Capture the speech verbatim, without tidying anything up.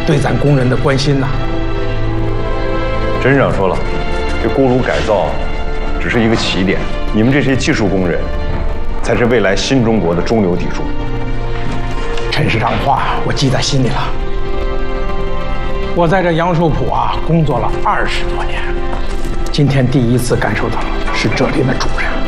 对咱工人的关心呐。 陈市长说了，这锅炉改造只是一个起点，你们这些技术工人才是未来新中国的中流砥柱。 陈市长的话我记在心里了。我在这杨树浦啊工作了二十多年，今天第一次感受到是这里的主人。